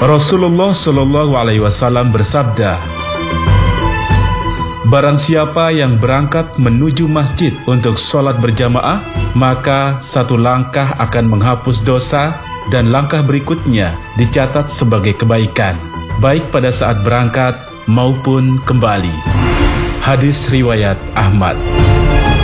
Rasulullah Shallallahu Alaihi Wasallam bersabda, barang siapa yang berangkat menuju masjid untuk sholat berjamaah, maka satu langkah akan menghapus dosa dan langkah berikutnya dicatat sebagai kebaikan, baik pada saat berangkat maupun kembali. Hadis riwayat Ahmad.